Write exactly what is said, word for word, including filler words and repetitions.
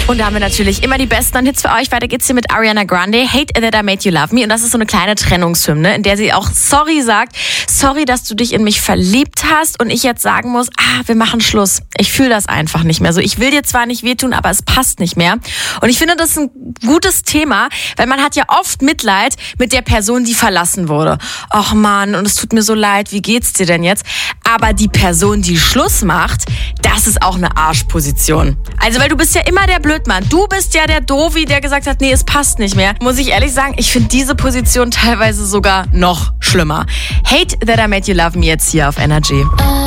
Und da haben wir natürlich immer die besten Hits für euch. Weiter geht's hier mit Ariana Grande, Hate That I Made You Love Me. Und das ist so eine kleine Trennungshymne, in der sie auch sorry sagt. Sorry, dass du dich in mich verliebt hast und ich jetzt sagen muss, ah, wir machen Schluss. Ich fühle das einfach nicht mehr so. Ich will dir zwar nicht wehtun, aber es passt nicht mehr. Und ich finde, das ist ein gutes Thema, weil man hat ja oft Mitleid mit der Person, die verlassen wurde. Och Mann, und es tut mir so leid, wie geht's dir denn jetzt? Aber die Person, die Schluss macht, das ist auch eine Arschposition. Also, weil du bist ja immer der Blödmann. Du bist ja der Dovi, der gesagt hat, nee, es passt nicht mehr. Muss ich ehrlich sagen, ich finde diese Position teilweise sogar noch schlimmer. Hate That I Made You Love Me jetzt hier auf Energy.